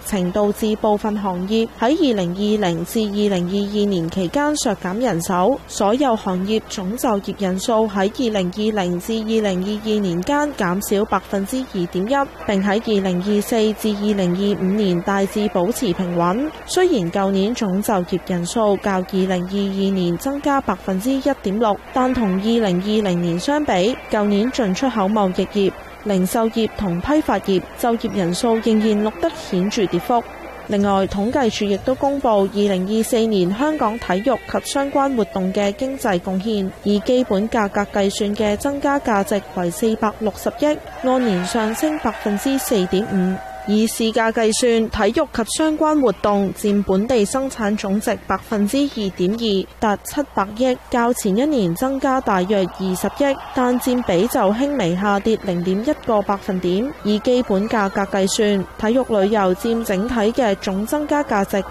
情導致部分行業喺2020至2022年期間削減人手，所有行業總就業人數喺2020至2022年間減少2.1%，並喺2024至2025年大致保持平穩。雖然舊年總就業人數較2022年增加1.6%，但同2020年相比，舊年進出口貿易業、零售業同批發業就業人數仍然錄得顯著跌幅。另外，統計處亦都公布2024年香港體育及相關活動嘅經濟貢獻，以基本價格計算嘅增加價值為460億，按年上升4.5%。以市價計算，體育及相關活動佔本地生產總值2.2%，達700億，較前一年增加大約20億，但佔比就輕微下跌0.1個百分點。以基本價格計算，體育旅遊佔整體嘅總增加價值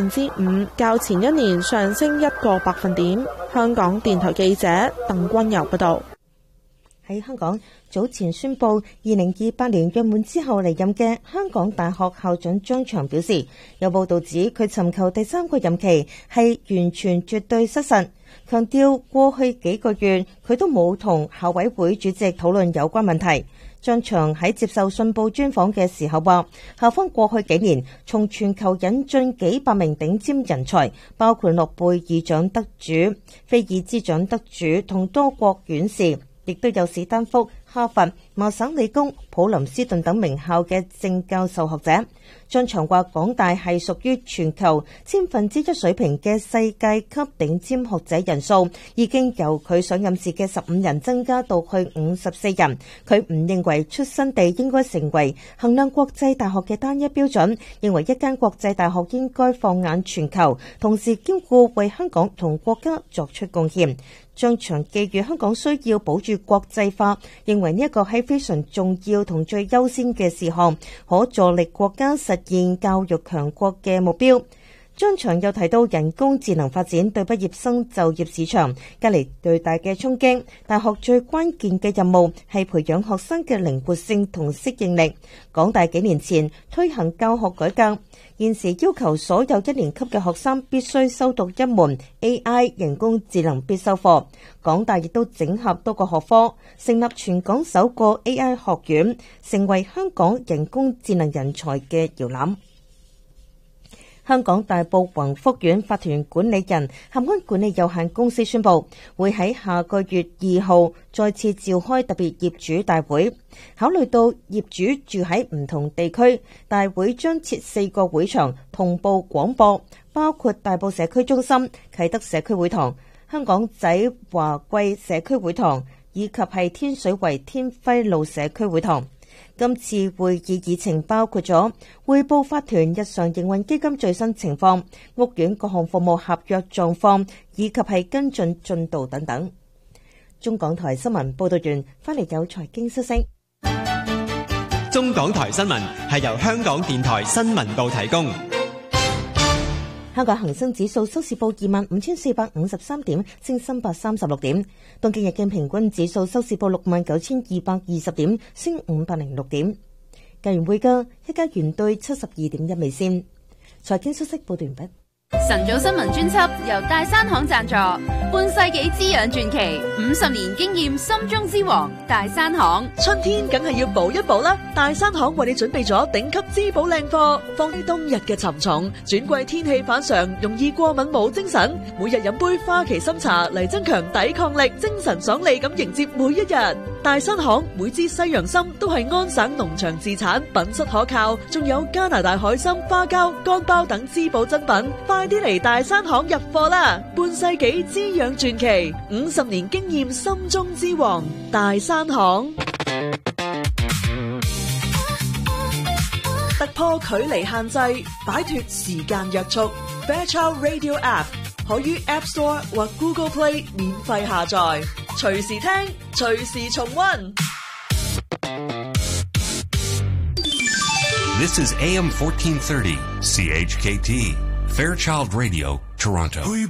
5%，較前一年上升1個百分點。香港電台記者鄧君柔報道。 喺香港，早前宣布2028年約滿之後離任嘅香港大學校長張翔表示，有報道指佢尋求第3個任期係完全絕對失實，強調過去幾個月佢都冇同校委會主席討論有關問題。張翔喺接受信報專訪嘅時候話，校方過去幾年從全球引進幾百名頂尖人才，包括諾貝爾獎得主、菲爾茲獎得主同多國院士，亦都有史丹福、哈佛、麻省理工、普林斯頓等名校嘅正教授學者。張翔話，港大係屬於全球1/1000水平嘅世界級頂尖學者人數，已經由佢上任時嘅15人增加到去54人。佢唔認為出生地應該成為衡量國際大學嘅單一標準，認為一間國際大學應該放眼全球，同時兼顧為香港同國家作出貢獻。張翔寄語香港需要保住國際化，認為呢一個係非常重要同最優先嘅事項，可助力國家實現教育強國嘅目標。張翔又提到人工智能發展對畢業生就業市場帶嚟巨大嘅衝擊，大學最關鍵嘅任務係培養學生嘅靈活性同適應力。港大幾年前推行教學改革，現時要求所有1年級嘅學生必須修讀一門 AI 人工智能必修課。港大亦都整合多個學科，成立全港首個 AI 學院，成為香港人工智能人才嘅搖籃。香港大埔宏福苑法團管理人合安管理有限公司宣布，會喺下個月2號再次召開特別業主大會。考慮到業主住喺唔同地區，大會將設4個會場同步廣播，包括大埔社區中心、啟德社區會堂、香港仔華貴社區會堂以及係天水圍天輝路社區會堂。今次會議議程包括咗匯報法團日常營運基金最新情況、屋苑各項服務合約狀況以及係跟進進度等等。中港台新聞報道完，翻嚟有財經消息。 中港台新聞係由香港電台新聞部提供。 香港恒生指數收市報25,453點，升336點。東京日經平均指數收市報69,220點，升506點。計完匯價，一家元兌72.1美仙。財經消息報道完畢。 晨早新聞專輯由大山行贊助，半世紀滋養傳奇，50年經驗心中之王大山行。 春天梗係要補一補啦，大山行為你準備咗頂級滋補靚貨，放啲冬日嘅沉重，轉季天氣反常，容易過敏冇精神，每日飲杯花旗參茶嚟增強抵抗力，精神爽利咁迎接每一日。大山行每支西洋參都係安省農場自產，品質可靠，仲有加拿大海參、花膠、乾包等滋補珍品，快啲嚟大山行入貨啦！半世紀滋養傳奇，50年經驗心中之王，大山行。突破距離限制，擺脫時間約束。Fairchild Radio App 可於 App Store 或 Google Play 免費下載，隨時聽，隨時重溫。 This is AM 1430 CHKT Fairchild Radio, Toronto.